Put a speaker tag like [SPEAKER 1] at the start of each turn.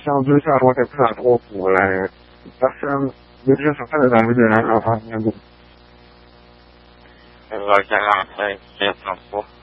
[SPEAKER 1] 像就像说这斯坦托夫来，但是有些时候在咱们这人让他年度。
[SPEAKER 2] Lo chiamate,